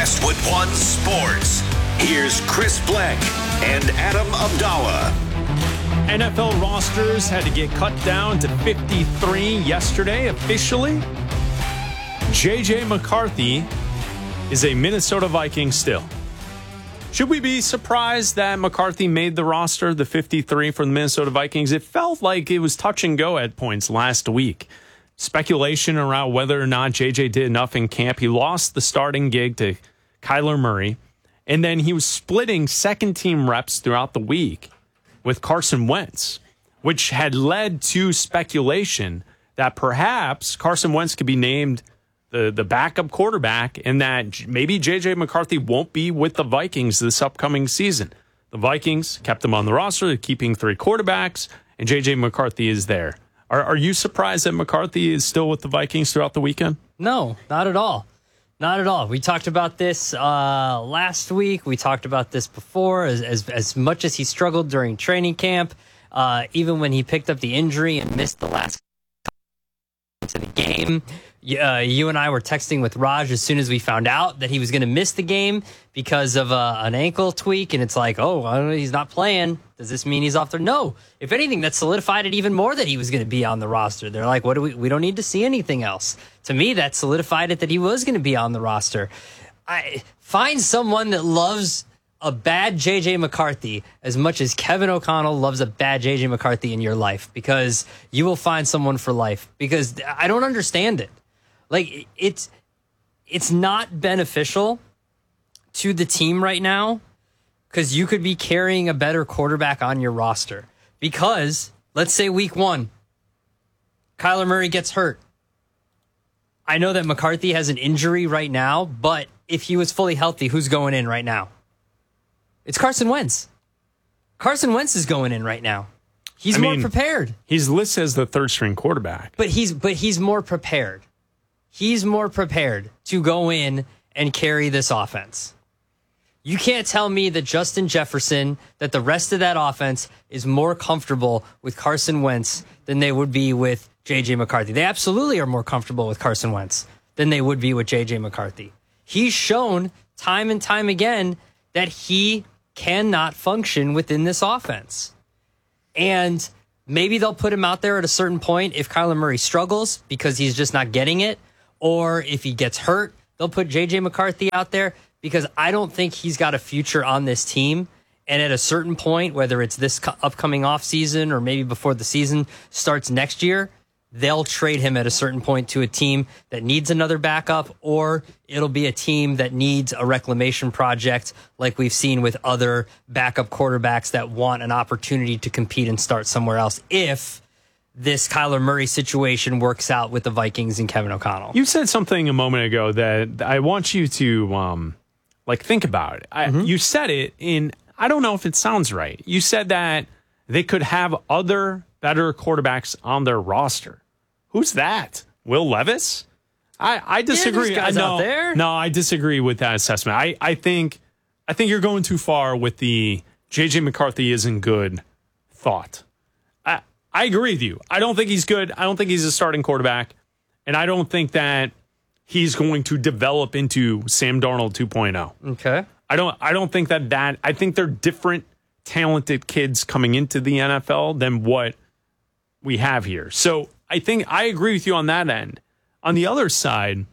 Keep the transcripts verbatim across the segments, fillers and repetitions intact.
Westwood One Sports. Here's Chris Black and Adam Abdallah. N F L rosters had to get cut down to fifty-three yesterday officially. J J McCarthy is a Minnesota Viking still. Should we be surprised that McCarthy made the roster, the fifty-three for the Minnesota Vikings? It felt like it was touch and go at points last week. Speculation around whether or not J J did enough in camp. He lost the starting gig to Kyler Murray, and then he was splitting second-team reps throughout the week with Carson Wentz, which had led to speculation that perhaps Carson Wentz could be named the, the backup quarterback and that maybe J J McCarthy won't be with the Vikings this upcoming season. The Vikings kept him on the roster, they're keeping three quarterbacks, and J J McCarthy is there. Are, are you surprised that McCarthy is still with the Vikings throughout the weekend? No, not at all. Not at all. We talked about this uh, last week. We talked about this before. As as, as much as he struggled during training camp, uh, even when he picked up the injury and missed the last to the game, uh, you and I were texting with Raj as soon as we found out that he was going to miss the game because of uh, an ankle tweak. And it's like, oh, I don't know, he's not playing. Does this mean he's off there? No. If anything, that solidified it even more that he was going to be on the roster. They're like, what do we? We don't need to see anything else. To me, that solidified it that he was going to be on the roster. I find someone that loves a bad J J McCarthy as much as Kevin O'Connell loves a bad J J McCarthy in your life, because you will find someone for life. Because I don't understand it. Like, it's it's not beneficial to the team right now, because you could be carrying a better quarterback on your roster. Because let's say week one, Kyler Murray gets hurt. I know that McCarthy has an injury right now, but if he was fully healthy, who's going in right now? It's Carson Wentz. Carson Wentz is going in right now. He's I more mean, prepared. He's listed as the third string quarterback. But he's but he's more prepared. He's more prepared to go in and carry this offense. You can't tell me that Justin Jefferson, that the rest of that offense is more comfortable with Carson Wentz than they would be with J J McCarthy. They absolutely are more comfortable with Carson Wentz than they would be with J J McCarthy. He's shown time and time again that he cannot function within this offense. And maybe they'll put him out there at a certain point if Kyler Murray struggles because he's just not getting it, or if he gets hurt, they'll put J J McCarthy out there, because I don't think he's got a future on this team. And at a certain point, whether it's this upcoming offseason or maybe before the season starts next year, they'll trade him at a certain point to a team that needs another backup, or it'll be a team that needs a reclamation project like we've seen with other backup quarterbacks that want an opportunity to compete and start somewhere else if this Kyler Murray situation works out with the Vikings and Kevin O'Connell. You said something a moment ago that I want you to um, like think about it. I, mm-hmm. You said it in, I don't know if it sounds right. You said that they could have other better quarterbacks on their roster. Who's that? Will Levis? I, I disagree. Yeah, guys I know, out there. No, I disagree with that assessment. I, I think I think you're going too far with the J J McCarthy isn't good thought. I I agree with you. I don't think he's good. I don't think he's a starting quarterback. And I don't think that he's going to develop into Sam Darnold two point oh. Okay. I don't I don't think that that I think they're different talented kids coming into the N F L than what we have here. So I think I agree with you on that end. On the other side,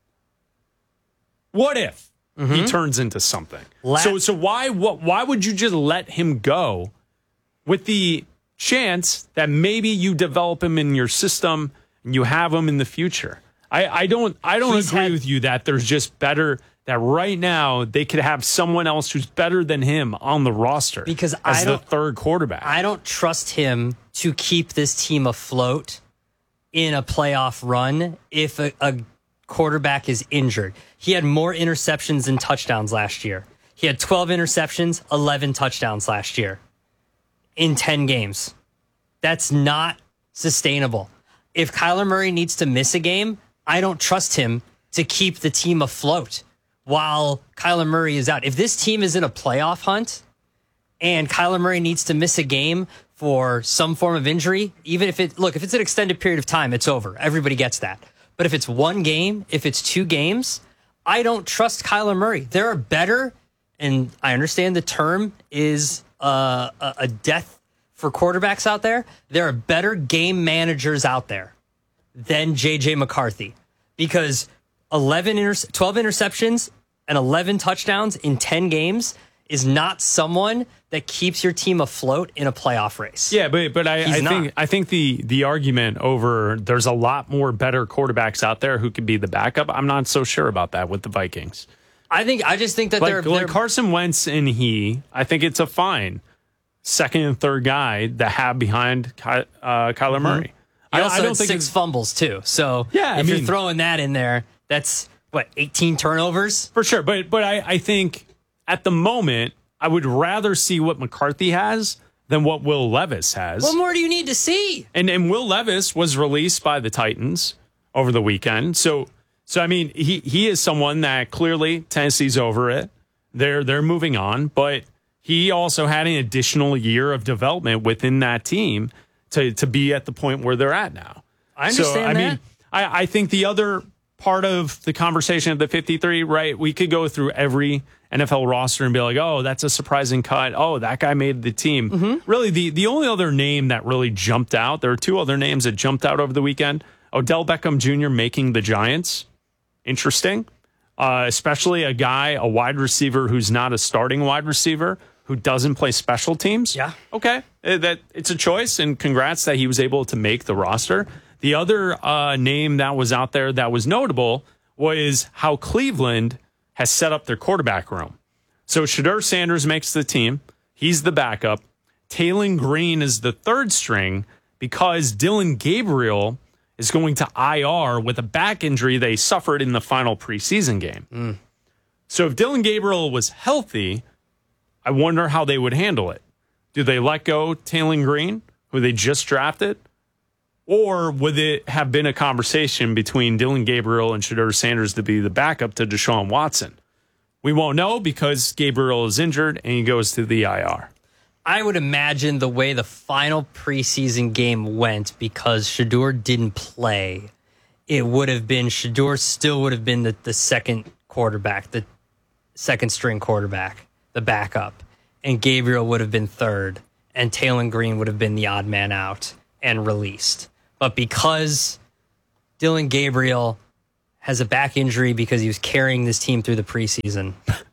what if mm-hmm. he turns into something? La- so so why what why would you just let him go with the chance that maybe you develop him in your system and you have him in the future? I, I don't I don't He's agree had- with you that there's just better that right now they could have someone else who's better than him on the roster because as I the third quarterback. I don't trust him to keep this team afloat in a playoff run if a, a quarterback is injured. He had more interceptions than touchdowns last year. He had twelve interceptions, eleven touchdowns last year in ten games. That's not sustainable. If Kyler Murray needs to miss a game, I don't trust him to keep the team afloat while Kyler Murray is out. If this team is in a playoff hunt and Kyler Murray needs to miss a game for some form of injury, even if it, look, if it's an extended period of time, it's over. Everybody gets that. But if it's one game, if it's two games, I don't trust Kyler Murray. There are better, and I understand the term is uh, a, a death for quarterbacks out there. There are better game managers out there than J J McCarthy, because eleven inter- twelve interceptions and eleven touchdowns in ten games is not someone that keeps your team afloat in a playoff race. Yeah, but but I, I think I think the the argument over there's a lot more better quarterbacks out there who could be the backup. I'm not so sure about that with the Vikings. I think I just think that like, they're, like they're Carson Wentz and he. I think it's a fine second and third guy to have behind Ky, uh, Kyler mm-hmm. Murray. He I, also I don't had think six fumbles too. So yeah, if I you're mean, throwing that in there, that's what eighteen turnovers for sure. But but I, I think at the moment I would rather see what McCarthy has than what Will Levis has. What more do you need to see? And and Will Levis was released by the Titans over the weekend. So so I mean he he is someone that clearly Tennessee's over it. They're they're moving on, but he also had an additional year of development within that team to to be at the point where they're at now. I understand so, I that. mean, I, I think the other part of the conversation of the fifty-three, right? We could go through every N F L roster and be like, oh, that's a surprising cut. Oh, that guy made the team. Mm-hmm. Really, the, the only other name that really jumped out, there are two other names that jumped out over the weekend. Odell Beckham Junior making the Giants. Interesting. Uh, especially a guy, a wide receiver who's not a starting wide receiver, who doesn't play special teams. Yeah. Okay. That it's a choice, and congrats that he was able to make the roster. The other uh, name that was out there that was notable was how Cleveland has set up their quarterback room. So Shedeur Sanders makes the team. He's the backup. Taylon Green is the third string because Dillon Gabriel is going to I R with a back injury they suffered in the final preseason game. Mm. So if Dillon Gabriel was healthy, I wonder how they would handle it. Do they let go Taylon Green, who they just drafted? Or would it have been a conversation between Dillon Gabriel and Shedeur Sanders to be the backup to Deshaun Watson? We won't know because Gabriel is injured and he goes to the I R. I would imagine the way the final preseason game went, because Shedeur didn't play, it would have been, Shedeur still would have been the, the second quarterback, the second string quarterback, the backup. And Gabriel would have been third. And Taylon Green would have been the odd man out and released. But because Dillon Gabriel has a back injury because he was carrying this team through the preseason.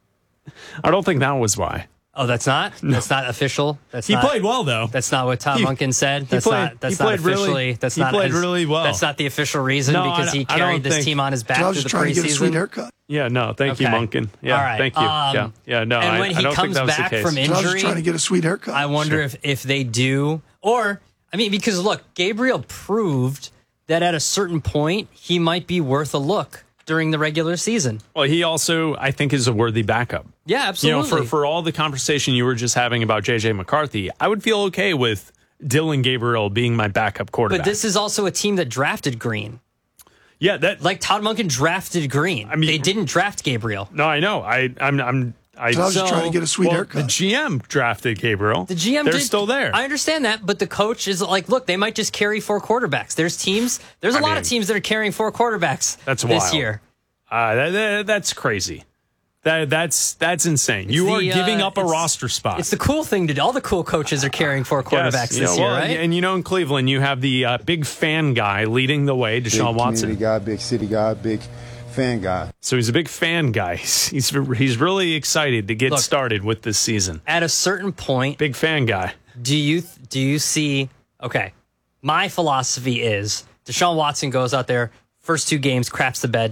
I don't think that was why. Oh, that's not? No. That's not official? That's he not, played well, though. That's not what Tom he, Monken said? That's played, not That's he not played officially. Really, that's he not played his, really well. That's not the official reason no, because he carried this think, team on his back I was through just the trying preseason. to get a sweet haircut. Yeah, no, thank okay. you, Monken. Yeah, All right. thank you. Um, yeah, yeah, no, and I, when he I don't comes think that was back the case. from injury, I was just trying to get a sweet haircut. I wonder sure. if, if they do, or, I mean, because look, Gabriel proved that at a certain point, he might be worth a look during the regular season. Well, he also, I think, is a worthy backup. Yeah, absolutely. You know, for, for all the conversation you were just having about J J McCarthy, I would feel okay with Dillon Gabriel being my backup quarterback. But this is also a team that drafted Green. Yeah, that like Todd Monken drafted Green. I mean, they didn't draft Gabriel. No, I know. I, I'm, I'm. I, so I was so, just trying to get a sweet well, haircut. The G M drafted Gabriel. The G M, they're did, still there. I understand that, but the coach is like, look, they might just carry four quarterbacks. There's teams. There's a I lot mean, of teams that are carrying four quarterbacks. That's this wild. year. Uh, that, that, that's crazy. That that's that's insane. It's you the, are giving uh, up a roster spot. It's the cool thing to do. All the cool coaches are carrying four quarterbacks yes, this know, year, well, right? And you know, in Cleveland, you have the uh, big fan guy leading the way, Deshaun big Watson. Big guy, big city guy, big fan guy. So he's a big fan guy. He's he's really excited to get Look, started with this season. At a certain point, big fan guy. Do you do you see? Okay, my philosophy is Deshaun Watson goes out there, first two games, craps the bed.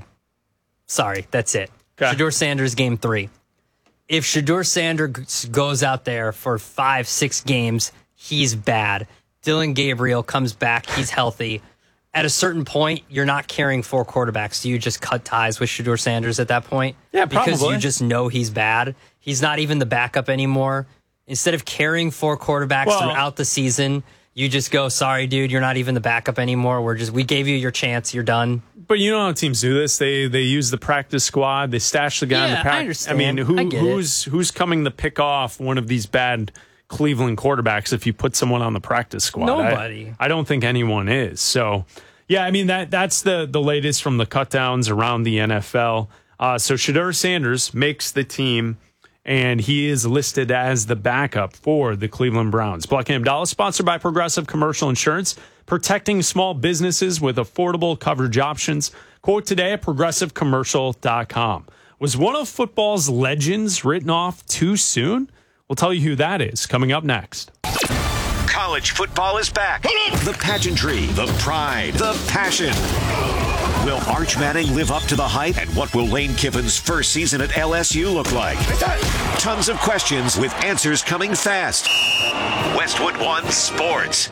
Sorry, that's it. Okay. Shedeur Sanders, game three. If Shedeur Sanders goes out there for five, six games, he's bad. Dillon Gabriel comes back, he's healthy. At a certain point, you're not carrying four quarterbacks. Do you just cut ties with Shedeur Sanders at that point? Yeah, probably. Because you just know he's bad. He's not even the backup anymore. Instead of carrying four quarterbacks well, throughout the season, you just go, sorry, dude, you're not even the backup anymore. We're just we gave you your chance. You're done. But you know how teams do this? They they use the practice squad. They stash the guy yeah, in the practice. I understand. I mean, who I who's it. who's coming to pick off one of these bad Cleveland quarterbacks if you put someone on the practice squad? Nobody. I, I don't think anyone is. So yeah, I mean that that's the the latest from the cutdowns around the N F L. Uh, so Shedeur Sanders makes the team, and he is listed as the backup for the Cleveland Browns. Black and Abdallah, sponsored by Progressive Commercial Insurance, protecting small businesses with affordable coverage options. Quote today at progressive commercial dot com. Was one of football's legends written off too soon? We'll tell you who that is coming up next. College football is back. The pageantry, the pride, the passion. Will Arch Manning live up to the hype? And what will Lane Kiffin's first season at L S U look like? Tons of questions with answers coming fast. Westwood One Sports.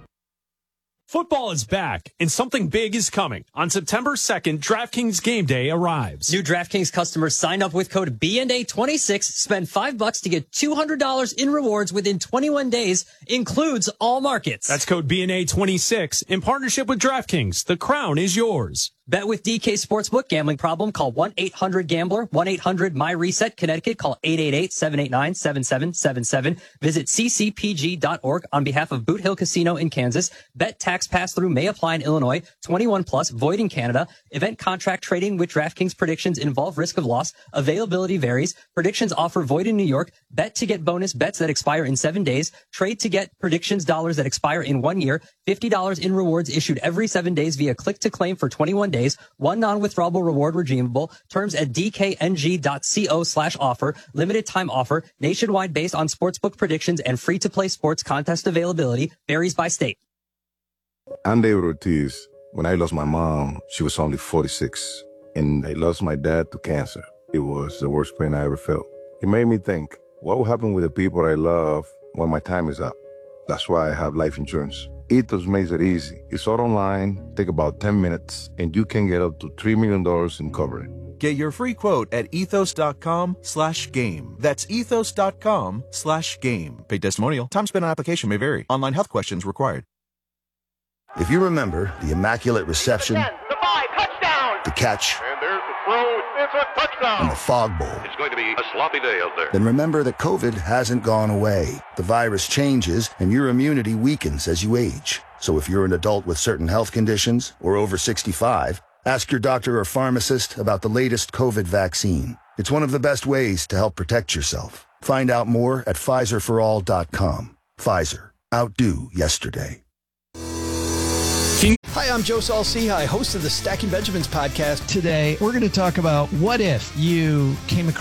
Football is back, and something big is coming. On September second, DraftKings Game Day arrives. New DraftKings customers sign up with code B N A twenty-six, spend five bucks to get two hundred dollars in rewards within twenty-one days, includes all markets. That's code B N A twenty-six in partnership with DraftKings. The crown is yours. Bet with D K Sportsbook. Gambling problem? Call one eight hundred gambler. one eight hundred my reset. Connecticut. Call eight eight eight, seven eight nine, seven seven seven seven. Visit c c p g dot org on behalf of Boot Hill Casino in Kansas. Bet tax pass-through may apply in Illinois. twenty-one plus. Void in Canada. Event contract trading with DraftKings predictions involve risk of loss. Availability varies. Predictions offer void in New York. Bet to get bonus bets that expire in seven days. Trade to get predictions dollars that expire in one year. fifty dollars in rewards issued every seven days via click to claim for twenty-one days. One non-withdrawable reward redeemable. Terms at dkng.co slash offer. Limited time offer. Nationwide based on sportsbook predictions and free-to-play sports contest availability. Varies by state. I'm David Ortiz. When I lost my mom, she was only forty-six. And I lost my dad to cancer. It was the worst pain I ever felt. It made me think, what will happen with the people I love when my time is up? That's why I have life insurance. Ethos makes it easy. It's all online, take about ten minutes, and you can get up to three million dollars in coverage. Get your free quote at ethos.com slash game. That's ethos.com slash game. Paid testimonial. Time spent on application may vary. Online health questions required. If you remember the Immaculate Reception, ten, the five, touchdown! the catch, And there's the throw. It's a touchdown! and the Fog Bowl, It's going to be a sloppy day out there. then remember that COVID hasn't gone away. The virus changes, and your immunity weakens as you age. So if you're an adult with certain health conditions or over sixty-five, ask your doctor or pharmacist about the latest COVID vaccine. It's one of the best ways to help protect yourself. Find out more at Pfizer for all dot com. Pfizer. Outdo yesterday. Hi, I'm Joe Saul-Sehy, host of the Stacking Benjamins podcast. Today, we're going to talk about what if you came across